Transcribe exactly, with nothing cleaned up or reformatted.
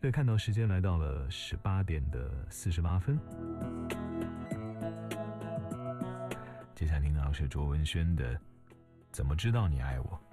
对，看到时间来到了十八点的四十八分。接下来听到是卓文萱的《怎么知道你爱我》。